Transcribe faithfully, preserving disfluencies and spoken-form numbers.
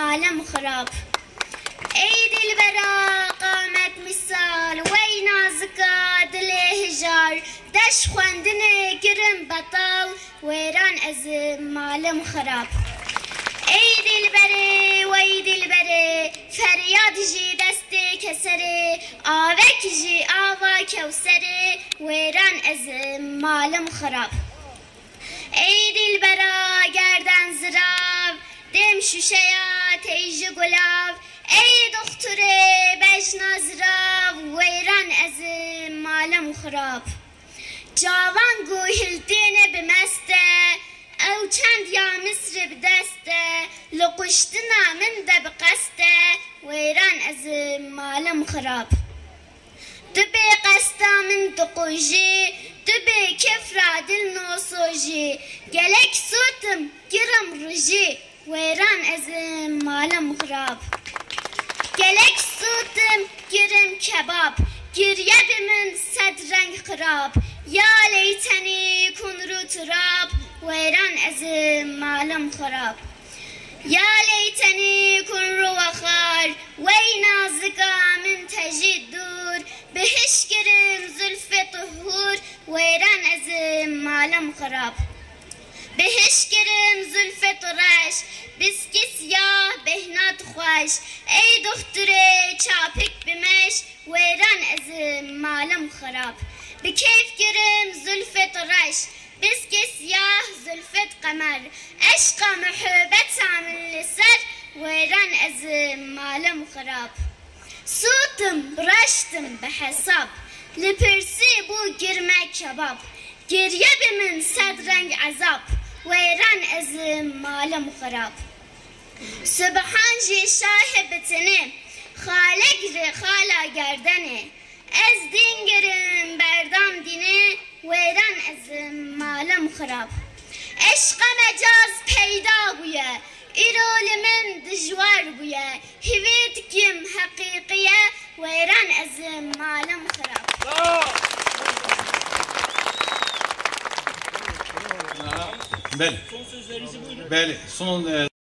malum xarab. Ey dilbera qamet misal wey nazika dile hijar deş xwendine girin betal wêran ez malum xarab. Ey dilbere wey dilbere feryad jî destê keserê avek jî ava kewserê wêran ez malum xarab. Ey dilbera gerden zirav dem şuşeya teyji gulav ey dokture beşna zirav wêran ez malum xarab. Cavan guhildine bimeste ew çend ya Misr bi deste li kuştina min de bi qeste wêran ez malum xarab. Tu bê qesta min diqujî tu bê kefra dil nosojî gelek sotim girim rujî wêran ez malum xarab. Gelek sotim girim kebab giriye bi min sed reng xarab ya leytenî kunru turab wêran ez malum xarab. Ya leytenî kunru vexar wey nazika min tejî dur bihiş girim zülfe tuhur wêran ez malum xarab. Bihiş girim zülfe tureş biskî siyah behnat xweş ey dokture çapik bimeş wêran ez malum xarab. Bi keyf girim zülfe tureş biskî siyah zülfet qemer eşqa muhabbeta min li ser wêran ez malum xarab. Sotim biraştim bi hesab li pirsî bû girme kebab geriye bi min sed reng ezab wêran ez malum xarab. Subhan jî şahê bitinê xale girê xala gerdenê ez din girim berdam dînê wêran ez malum xarab. Eşqa mecaz peyda bûye îro li min dijwar bûye hîvê dikim heqîqiye wêran ez malum xarab. Beli. Beli. Son